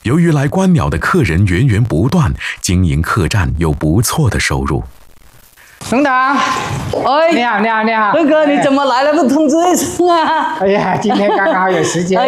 由于来观鸟的客人源源不断，经营客栈有不错的收入。 董导， 哎， 你好，你好，你好， 二哥，你怎么来了？不通知一声啊？ 哎呀，今天刚好有时间。